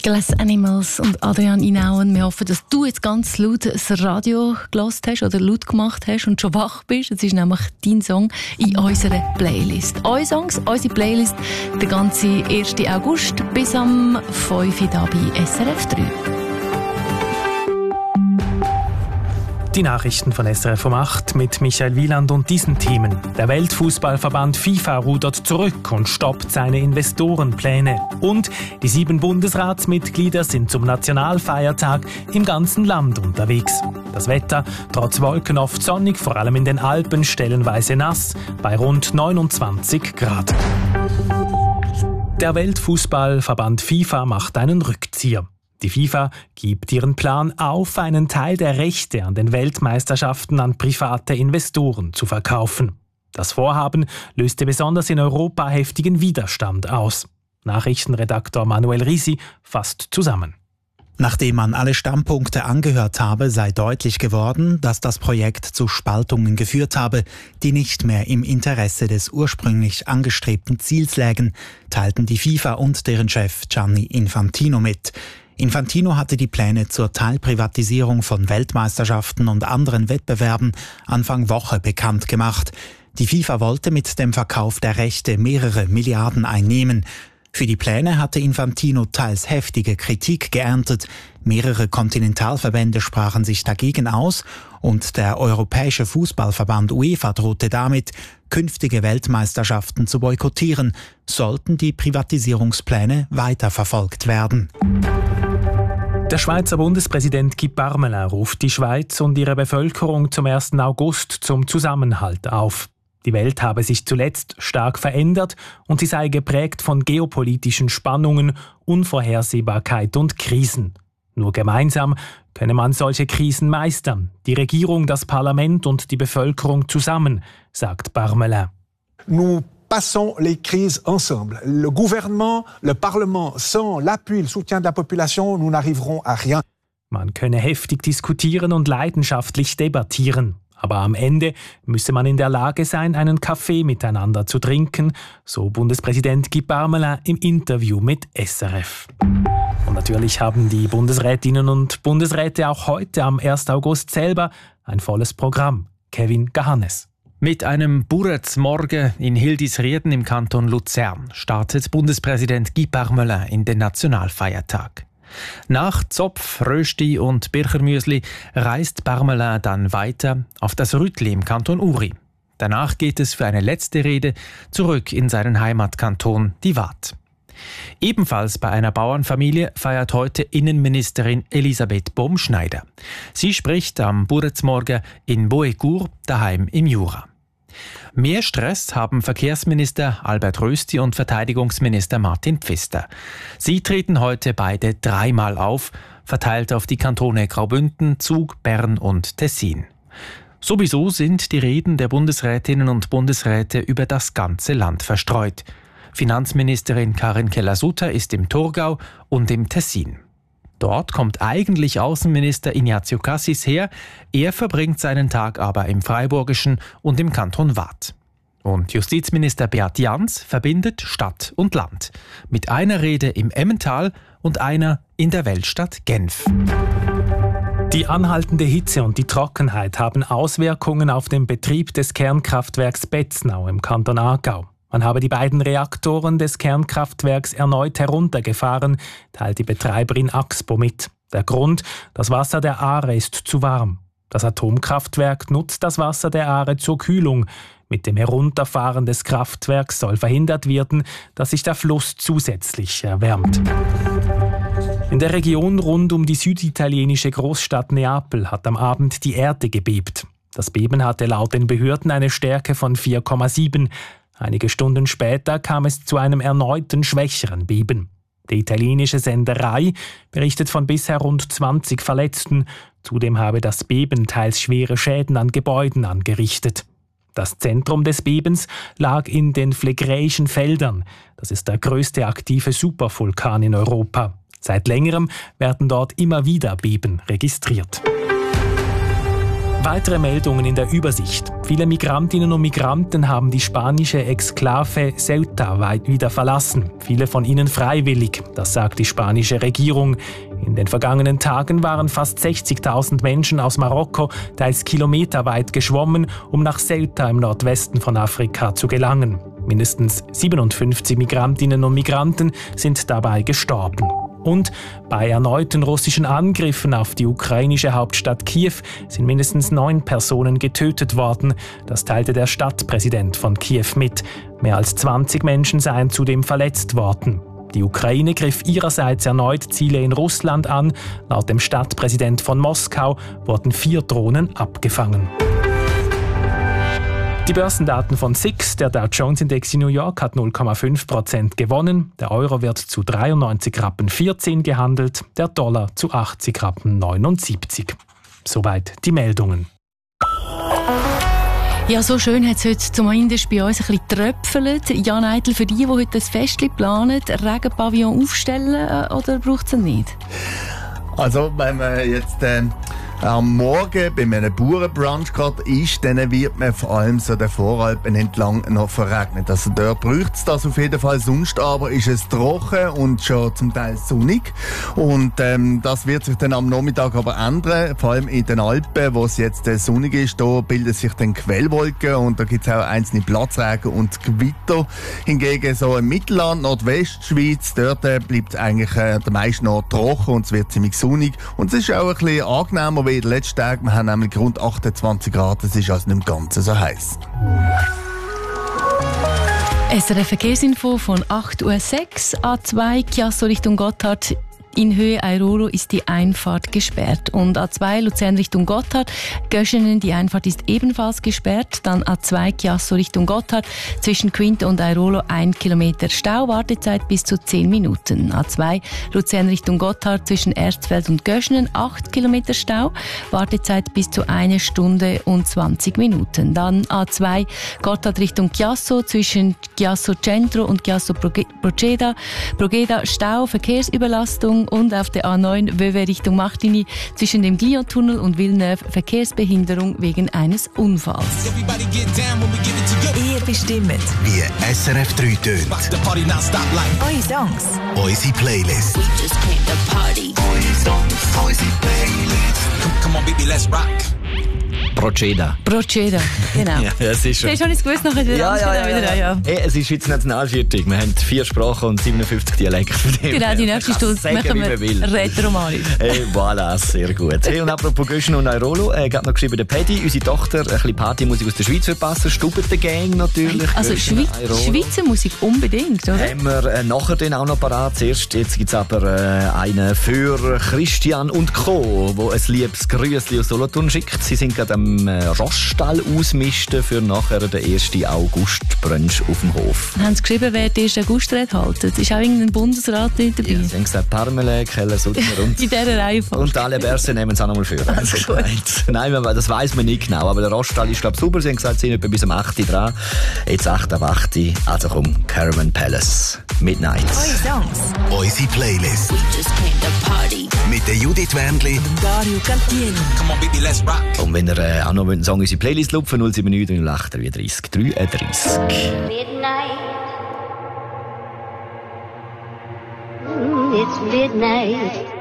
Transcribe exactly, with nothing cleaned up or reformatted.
Glass Animals und Adrian Inauen. Wir hoffen, dass du jetzt ganz laut das Radio gehört hast oder laut gemacht hast und schon wach bist. Es ist nämlich dein Song in unserer Playlist. Eure Songs, unsere Playlist, der ganze ersten August bis am fünf Uhr da bei S R F drei. Die Nachrichten von S R F um acht mit Michael Wieland und diesen Themen. Der Weltfußballverband FIFA rudert zurück und stoppt seine Investorenpläne. Und die sieben Bundesratsmitglieder sind zum Nationalfeiertag im ganzen Land unterwegs. Das Wetter, trotz Wolken oft sonnig, vor allem in den Alpen stellenweise nass, bei rund neunundzwanzig Grad. Der Weltfußballverband FIFA macht einen Rückzieher. Die FIFA gibt ihren Plan auf, einen Teil der Rechte an den Weltmeisterschaften an private Investoren zu verkaufen. Das Vorhaben löste besonders in Europa heftigen Widerstand aus. Nachrichtenredaktor Manuel Risi fasst zusammen. Nachdem man alle Standpunkte angehört habe, sei deutlich geworden, dass das Projekt zu Spaltungen geführt habe, die nicht mehr im Interesse des ursprünglich angestrebten Ziels lägen, teilten die FIFA und deren Chef Gianni Infantino mit. Infantino hatte die Pläne zur Teilprivatisierung von Weltmeisterschaften und anderen Wettbewerben Anfang Woche bekannt gemacht. Die FIFA wollte mit dem Verkauf der Rechte mehrere Milliarden einnehmen. Für die Pläne hatte Infantino teils heftige Kritik geerntet. Mehrere Kontinentalverbände sprachen sich dagegen aus und der Europäische Fußballverband UEFA drohte damit, künftige Weltmeisterschaften zu boykottieren, sollten die Privatisierungspläne weiterverfolgt werden. Der Schweizer Bundespräsident Guy Parmelin ruft die Schweiz und ihre Bevölkerung zum ersten August zum Zusammenhalt auf. Die Welt habe sich zuletzt stark verändert und sie sei geprägt von geopolitischen Spannungen, Unvorhersehbarkeit und Krisen. Nur gemeinsam könne man solche Krisen meistern. Die Regierung, das Parlament und die Bevölkerung zusammen, sagt Parmelin. Nous passons les crises ensemble. Le gouvernement, le Parlement, sans l'appui, le soutien de la population, nous n'arriverons à rien. Man könne heftig diskutieren und leidenschaftlich debattieren. Aber am Ende müsse man in der Lage sein, einen Kaffee miteinander zu trinken, so Bundespräsident Guy Parmelin im Interview mit S R F. Und natürlich haben die Bundesrätinnen und Bundesräte auch heute am ersten August selber ein volles Programm. Kevin Gahannes. Mit einem Buretsmorgen in Hildisrieden im Kanton Luzern startet Bundespräsident Guy Parmelin in den Nationalfeiertag. Nach Zopf, Rösti und Birchermüsli reist Parmelin dann weiter auf das Rütli im Kanton Uri. Danach geht es für eine letzte Rede zurück in seinen Heimatkanton, die Waadt. Ebenfalls bei einer Bauernfamilie feiert heute Innenministerin Elisabeth Baumschneider. Sie spricht am Buretsmorgen in Boecourt, daheim im Jura. Mehr Stress haben Verkehrsminister Albert Rösti und Verteidigungsminister Martin Pfister. Sie treten heute beide dreimal auf, verteilt auf die Kantone Graubünden, Zug, Bern und Tessin. Sowieso sind die Reden der Bundesrätinnen und Bundesräte über das ganze Land verstreut. Finanzministerin Karin Keller-Sutter ist im Thurgau und im Tessin. Dort kommt eigentlich Außenminister Ignazio Cassis her. Er verbringt seinen Tag aber im Freiburgischen und im Kanton Waadt. Und Justizminister Beat Jans verbindet Stadt und Land. Mit einer Rede im Emmental und einer in der Weltstadt Genf. Die anhaltende Hitze und die Trockenheit haben Auswirkungen auf den Betrieb des Kernkraftwerks Betznau im Kanton Aargau. Man habe die beiden Reaktoren des Kernkraftwerks erneut heruntergefahren, teilt die Betreiberin Axpo mit. Der Grund: das Wasser der Aare ist zu warm. Das Atomkraftwerk nutzt das Wasser der Aare zur Kühlung. Mit dem Herunterfahren des Kraftwerks soll verhindert werden, dass sich der Fluss zusätzlich erwärmt. In der Region rund um die süditalienische Großstadt Neapel hat am Abend die Erde gebebt. Das Beben hatte laut den Behörden eine Stärke von vier Komma sieben. Einige Stunden später kam es zu einem erneuten schwächeren Beben. Der italienische Sender Rai berichtet von bisher rund zwanzig Verletzten. Zudem habe das Beben teils schwere Schäden an Gebäuden angerichtet. Das Zentrum des Bebens lag in den Phlegräischen Feldern. Das ist der größte aktive Supervulkan in Europa. Seit längerem werden dort immer wieder Beben registriert. Weitere Meldungen in der Übersicht. Viele Migrantinnen und Migranten haben die spanische Exklave Ceuta weit wieder verlassen. Viele von ihnen freiwillig, das sagt die spanische Regierung. In den vergangenen Tagen waren fast sechzigtausend Menschen aus Marokko teils kilometerweit geschwommen, um nach Ceuta im Nordwesten von Afrika zu gelangen. Mindestens siebenundfünfzig Migrantinnen und Migranten sind dabei gestorben. Und bei erneuten russischen Angriffen auf die ukrainische Hauptstadt Kiew sind mindestens neun Personen getötet worden. Das teilte der Stadtpräsident von Kiew mit. Mehr als zwanzig Menschen seien zudem verletzt worden. Die Ukraine griff ihrerseits erneut Ziele in Russland an. Laut dem Stadtpräsident von Moskau wurden vier Drohnen abgefangen. Die Börsendaten von S I X, der Dow Jones Index in New York, hat null Komma fünf Prozent gewonnen. Der Euro wird zu dreiundneunzig Rappen vierzehn gehandelt, der Dollar zu achtzig Rappen neunundsiebzig. Soweit die Meldungen. Ja, so schön hat es heute zumindest bei uns ein bisschen getröpfelt. Jan Eitel, für die, die heute das Festchen planen, Regenpavillon aufstellen oder braucht es ihn nicht? Also, wenn man jetzt äh, am Morgen bei einem Bauernbrunch gerade ist, dann wird man vor allem so den Voralpen entlang noch verregnet. Also dort braucht es das auf jeden Fall. Sonst aber ist es trocken und schon zum Teil sonnig. Und ähm, das wird sich dann am Nachmittag aber ändern. Vor allem in den Alpen, wo es jetzt äh, sonnig ist, da bilden sich dann Quellwolken und da gibt es auch einzelne Platzregen und Gewitter. Hingegen so im Mittelland, Nordwestschweiz, dort äh, bleibt eigentlich äh, der meiste noch trocken und es wird ziemlich sonnig. Und es ist auch ein bisschen angenehmer wie in den letzten Tagen. Wir haben nämlich rund achtundzwanzig Grad, es ist also nicht im Ganzen so heiß. S R F Verkehrsinfo von acht Uhr sechs, A zwei Chiasso Richtung Gotthard. In Höhe Airolo ist die Einfahrt gesperrt. Und A zwei Luzern Richtung Gotthard, Göschenen, die Einfahrt ist ebenfalls gesperrt. Dann A zwei Chiasso Richtung Gotthard, zwischen Quinte und Airolo ein Kilometer Stau, Wartezeit bis zu zehn Minuten. A zwei Luzern Richtung Gotthard, zwischen Erzfeld und Göschenen acht Kilometer Stau, Wartezeit bis zu eine Stunde und zwanzig Minuten. Dann A zwei Gotthard Richtung Chiasso, zwischen Chiasso Centro und Chiasso Proceda, Proceda Stau, Verkehrsüberlastung. Und auf der A neun Vevey Richtung Martigny zwischen dem Glion-Tunnel und Villeneuve Verkehrsbehinderung wegen eines Unfalls. Ihr bestimmt, wie S R F drei tönt. eure Songs, Unsere Playlist. We just came to party. Eure Songs, unsere Playlist. Come on, baby, let's rock. Proceda. Proceda, genau. Ja, das ist schon. Hast du schon gewusst, nachher wieder Ja, ja, ja, wieder, ja. ja. Hey, es ist Schweizer Nationalviertel. Wir haben vier Sprachen und siebenundfünfzig Dialekte. Genau, die nächste Stunde machen wir rätoromanisch. Hey, voilà, sehr gut. Hey, und apropos Göschen und Airolo, äh, gerade noch geschrieben, der Paddy, unsere Tochter, ein bisschen Partymusik aus der Schweiz verpassen, Stubete Gang natürlich. Also Göschen, Schweiz, Schweizer Musik unbedingt, oder? Haben wir äh, nachher den auch noch parat. Zuerst, jetzt gibt es aber äh, einen für Christian und Co., wo ein liebes Grüßli aus Solothurn schickt. Sie sind gerade am äh, Roststall ausmisten für nachher den ersten August-Brunch auf dem Hof. Haben Sie geschrieben, wer den ersten August-Rede haltet? Ist auch irgendein Bundesrat nicht dabei? Ja, sie haben gesagt, Parmele, Keller, Suttner und... In dieser Reihenfolge. Und alle Bärse nehmen es auch noch mal für. Also gut. Nein, das weiss man nicht genau, aber der Roststall ist, glaube ich, super. Sie haben gesagt, sie sind etwa bis um acht Uhr dran. Jetzt acht Uhr acht Uhr, also komm, Caravan Palace, Midnight. Eure Songs, Unsere Playlist. we just came to party. Mit der Judith Wendli. Dario Cantieri. Come on, baby, let's rock. Und wenn ihr äh, auch noch einen Song in unsere Playlist lupfen, null sieben neun null acht drei drei drei dreißig. Midnight. Mm, it's midnight.